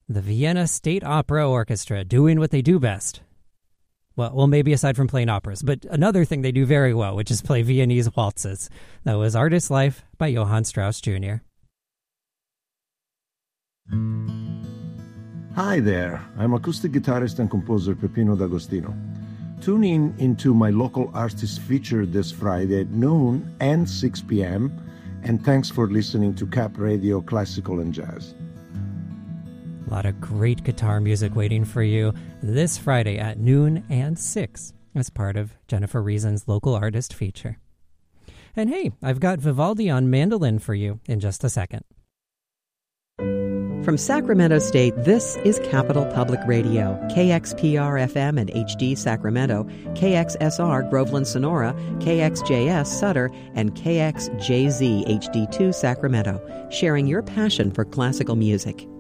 The Vienna State Opera Orchestra, doing what they do best. Well, maybe aside from playing operas, but another thing they do very well, which is play Viennese waltzes. That was Artist's Life by Johann Strauss Jr. Hi there, I'm acoustic guitarist and composer Peppino D'Agostino. Tune in into my local artist feature this Friday at noon and 6 p.m., and thanks for listening to Cap Radio Classical and Jazz. A lot of great guitar music waiting for you this Friday at noon and 6 as part of Jennifer Reason's local artist feature. And hey, I've got Vivaldi on mandolin for you in just a second. From Sacramento State, this is Capital Public Radio, KXPR-FM and HD Sacramento, KXSR Groveland Sonora, KXJS Sutter, and KXJZ HD2 Sacramento, sharing your passion for classical music.